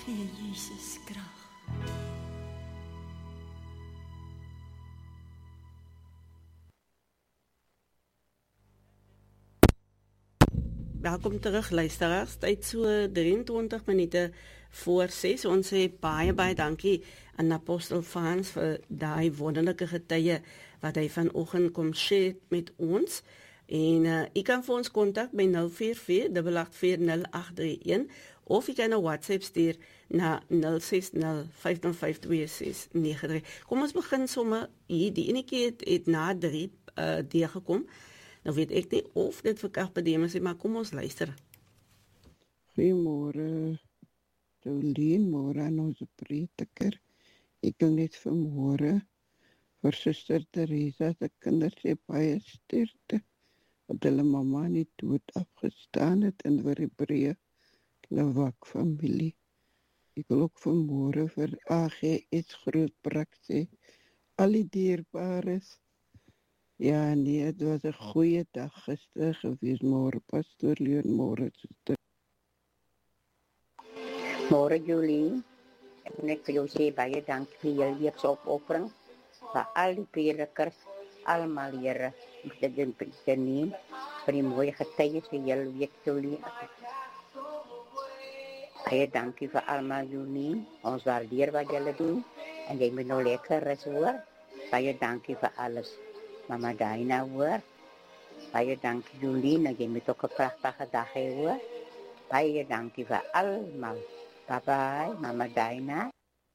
gee Jesus krag. Welkom terug luisteraars, tyd so 23 minute voor 6. Ons sê baie dankie aan Apostel Frans vir daai wonderlike getuie wat hy vanoggend kom share met ons. En u kan vir ons kontak by 044-884-0831 of u kan 'n WhatsApp stuur na 060-505-2693. Kom ons begin sommer hier, die enetjie het na 3 deurgekom. Nou weet ek nie of dit vir Carpe Diem is, maar kom ons luister. Goeiemôre, Jolien, môre aan ons prediker. Ek wil net vanmôre vir Suster Teresa se kinders sê baie sterkte, dat hulle mamma nie dood afgestaan het en vir die breë Lewak familie. Ek wil ook vanmôre vir AGS Grootbrak sê, al die dierbares. Ja, nee, het was 'n goeie dag gister gewees, môre pastoor Leon, môre suster. Môre Julie, ek wil net vir jou sê baie dankie vir jou lewensopoffering, vir al die predikers, almal Here, moet dit neem, vir die mooie getuies vir julle week Julie. Baie dankie vir almal Julie, ons waardeer wat julle doen, en jy moet nou lekker rus hoor. Baie dankie vir alles. Mama Daina hoor. Baie dankie Julie, jy moet ook 'n pragtige dag hê hoor. Baie dankie vir almal. Bye bye, Mama Daina.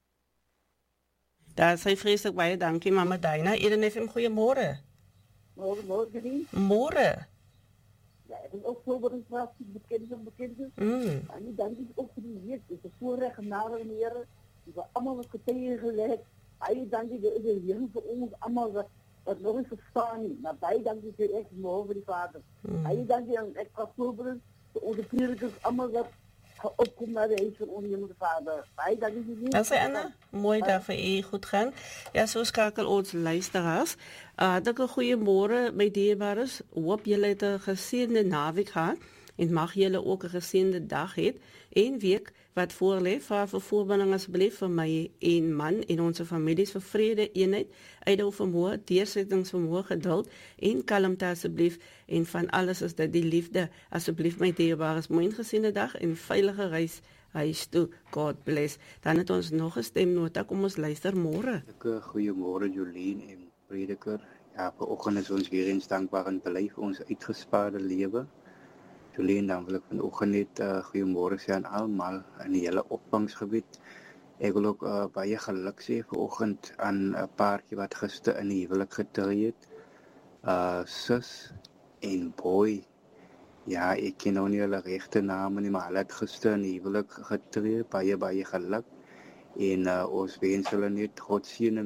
Daar sê vreeslik baie dankie Mama Daina. Eden FM, goeiemôre. Môre Julie. Môre. Ja, ek is ook voorbereid vir die bekende. En dan is ook vir die week, dit is 'n voorreg genade en Here, vir almal wat getuie gelê het. Baie dankie vir die lewe vir ons almal wat nog eens verstaan nie, maar baie dankie vir ek môre vir die Vader. Baie dankie aan ek voorbereid vir onze predikers almal wat opkom naar de huis van onze Hemelse Vader. Baie dankie vir Dat sê Anna, mooi dag vir u, goed gaan. Ja, so skakel ons luisteraars. Dit 'n goeie môre my dierbares. Hoop julle het 'n geseënde naweek gehad en mag julle ook 'n geseënde dag hê. Een week wat voorlê, vra vir voorbinding asseblief vir my en man en ons families vir vrede, eenheid, uithou vermoë, deursettingsvermoë, geduld en kalmte asseblief, en van alles is dit die liefde. Asseblief my dierbares, mooi geseënde dag en veilige reis huis toe. God bless. Dan het ons nog 'n stemnota, kom ons luister môre. Goeiemôre Jolien en prediker. Ja, vanoggend is ons weer eens dankbaar en bly vir ons uitgespaarde lewe. Jolien, dan wil ek vanoggend net goeiemôre sê aan almal in die hele opvangsgebied. Ek wil ook baie geluk sê vanoggend aan 'n paartjie wat gister in die huwelik getree het. Sus en boy. Ja, ek ken nou nie hulle regte name nie, maar hulle het gister in die huwelik getree. Baie geluk. En ons wens hulle net God seën